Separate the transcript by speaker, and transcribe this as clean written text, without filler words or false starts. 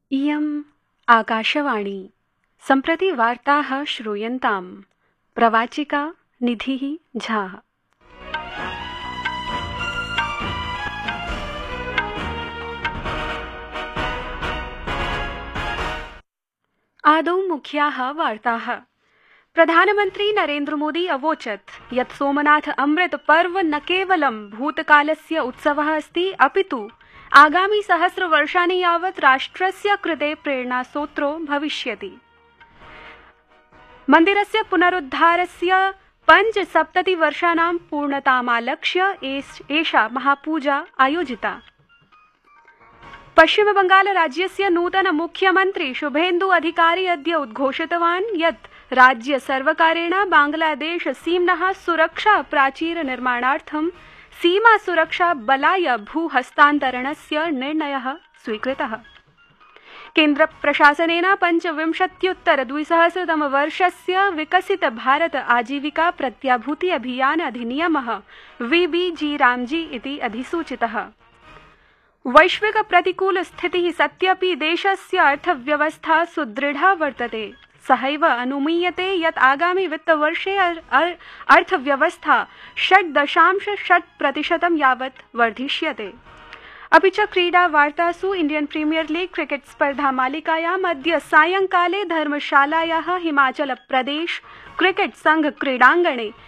Speaker 1: इयम् आकाशवाणी सम्प्रति वार्ताः श्रूयन्ताम्। प्रवाचिका निधिः झा। आदौ मुख्याः वार्ताः। प्रधानमन्त्री नरेन्द्र मोदी अवोचत् यत् सोमनाथ अमृत पर्व न केवलं भूतकालस्य उत्सवः अस्ति, अपितु आगामि सहस्रवर्षाणि यावत् राष्ट्रस्य कृते प्रेरणास्रोतो भविष्यति। मन्दिरस्य पुनरुद्धारस्य 75 वर्षाणां पूर्णतामालक्ष्य एषा महापूजा आयोजिता। पश्चिमबंगाल राज्यस्य नूतन मुख्यमन्त्री शुभेन्दु अधिकारी अद्य उद्घोषितवान् यत् राज्य सर्वकारेण बांग्लादेश सीम्नः सुरक्षा प्राचीर निर्माणार्थं सीमा सुरक्षा बलाय भू हस्तान्तरणस्य निर्णयः स्वीकृतः। केन्द्र प्रशासनेन 25-2000 वर्षस्य विकसित भारत आजीविका प्रत्याभूति अभियान अधिनियमः VBG रामजी इति अधिसूचितः। वैश्विक प्रतिकूल स्थितिः सत्यपि देशस्य अर्थव्यवस्था सुदृढा वर्तते। सहैव अनुमीयते यत् आगामि वित्तवर्षे अर्थव्यवस्था 6.6% यावत् वर्धिष्यते। अपि च क्रीडा वार्तासु इंडियन प्रीमियर लीग क्रिकेट स्पर्धा मालिकायाम् अद्य सायंकाले धर्मशालायाः हिमाचल प्रदेश क्रिकेट संघ क्रीडाङ्गणे